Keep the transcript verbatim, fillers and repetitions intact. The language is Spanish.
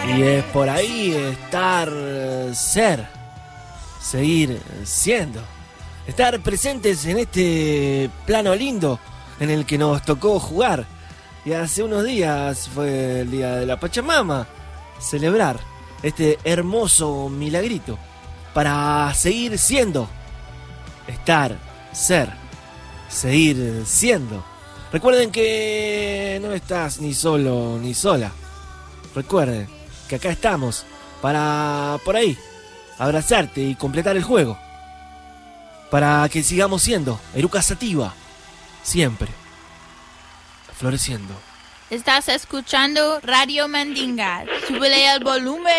Y es por ahí estar, ser, seguir siendo. Estar presentes en este plano lindo en el que nos tocó jugar. Y hace unos días fue el día de la Pachamama. Celebrar este hermoso milagrito para seguir siendo. Estar, ser, seguir siendo. Recuerden que no estás ni solo ni sola. Recuerden que acá estamos para, por ahí, abrazarte y completar el juego. Para que sigamos siendo Eruca Sativa, siempre floreciendo. Estás escuchando Radio Mandinga. Súbele el volumen.